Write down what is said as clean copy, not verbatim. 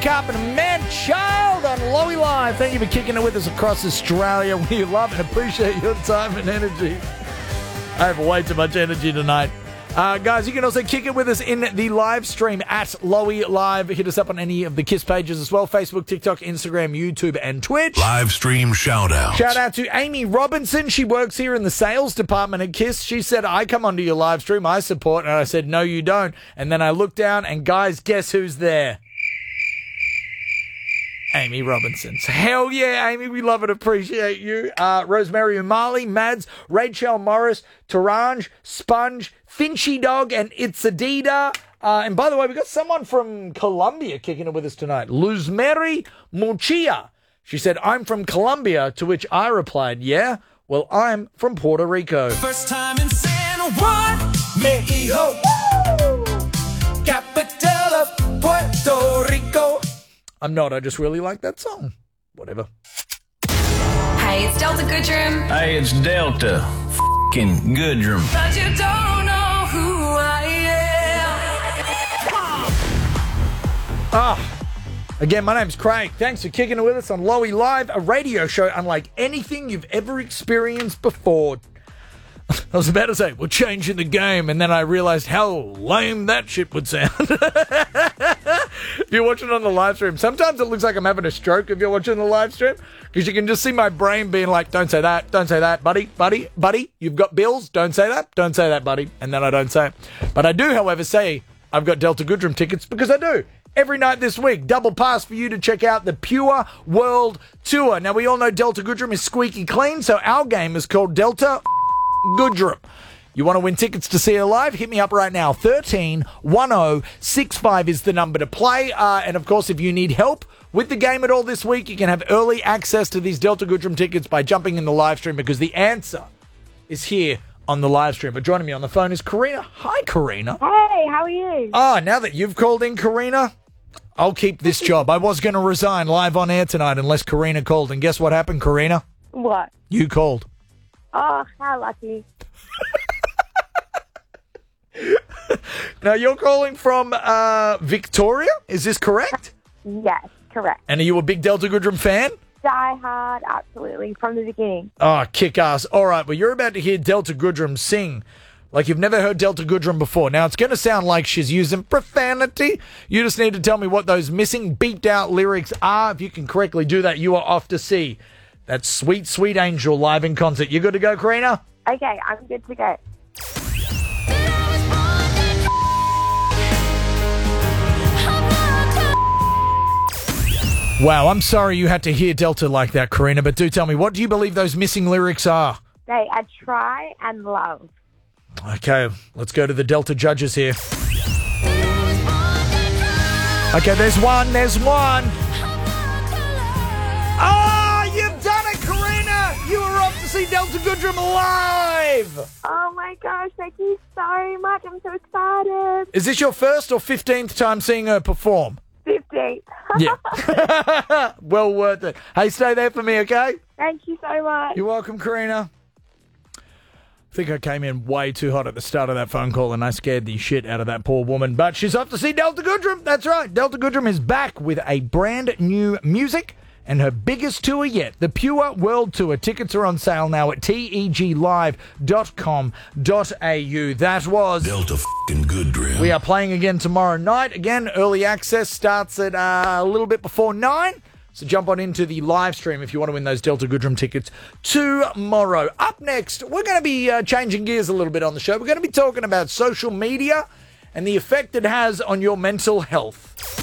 Cup and Man Child on Lowy Live. Thank you for kicking it with us across Australia. We love and appreciate your time and energy. I have way too much energy tonight. Guys, you can also kick it with us in the live stream at Lowy Live. Hit us up on any of the KISS pages as well. Facebook, TikTok, Instagram, YouTube, and Twitch. Live stream shout-out. Shout out to Amy Robinson. She works here in the sales department at KISS. She said, I come onto your live stream. I support. And I said, no, you don't. And then I looked down and guys, guess who's there? Amy Robinson. Hell yeah, Amy. We love and appreciate you. Rosemary Umali, Mads, Rachel Morris, Taranj, Sponge, Finchy Dog, and It's Adida. And by the way, we got someone from Colombia kicking it with us tonight. Luzmeri Muchia. She said, I'm from Colombia, to which I replied, yeah, well, I'm from Puerto Rico. First time in San Juan, Mexico, capital of Puerto Rico. I'm not. I just really like that song. Whatever. Hey, it's Delta Goodrum. Hey, it's Delta f***ing Goodrum. But you don't know who I am. Again, my name's Craig. Thanks for kicking it with us on Lowy Live, a radio show unlike anything you've ever experienced before. I was about to say, we're changing the game, and then I realized how lame that shit would sound. If you're watching on the live stream, sometimes it looks like I'm having a stroke if you're watching the live stream, because you can just see my brain being like, don't say that, buddy, you've got bills, don't say that, buddy, and then I don't say it. But I do, however, say I've got Delta Goodrum tickets, because I do. Every night this week, double pass for you to check out the Pure World Tour. Now, we all know Delta Goodrum is squeaky clean, so our game is called Delta Goodrum. You want to win tickets to see her live? Hit me up right now. 131065 is the number to play. And of course, if you need help with the game at all this week, you can have early access to these Delta Goodrum tickets by jumping in the live stream, because the answer is here on the live stream. But joining me on the phone is Karina. Hi, Karina. Hey, how are you? Now that you've called in, Karina, I'll keep this job. I was going to resign live on air tonight unless Karina called. And guess what happened, Karina? What? You called. Oh, how lucky. Now, you're calling from Victoria, is this correct? Yes, correct. And are you a big Delta Goodrum fan? Die hard, absolutely, from the beginning. Oh, kick ass. All right, well, you're about to hear Delta Goodrum sing like you've never heard Delta Goodrum before. Now, it's going to sound like she's using profanity. You just need to tell me what those missing, beeped-out lyrics are. If you can correctly do that, you are off to see that sweet, sweet angel live in concert. You good to go, Karina? Okay, I'm good to go. Wow, I'm sorry you had to hear Delta like that, Karina, but do tell me, what do you believe those missing lyrics are? They are try and love. Okay, let's go to the Delta judges here. Okay, there's one. Oh, you've done it, Karina! You were off to see Delta Goodrum live! Oh my gosh, thank you so much. I'm so excited. Is this your first or 15th time seeing her perform? 50. Yeah. Well worth it. Hey, stay there for me, okay? Thank you so much. You're welcome, Karina. I think I came in way too hot at the start of that phone call and I scared the shit out of that poor woman. But she's off to see Delta Goodrum. That's right. Delta Goodrum is back with a brand new music and her biggest tour yet, the Pure World Tour. Tickets are on sale now at teglive.com.au. That was Delta f***ing Goodrum. We are playing again tomorrow night. Again, early access starts at a little bit before 9. So jump on into the live stream if you want to win those Delta Goodrum tickets tomorrow. Up next, we're going to be changing gears a little bit on the show. We're going to be talking about social media and the effect it has on your mental health.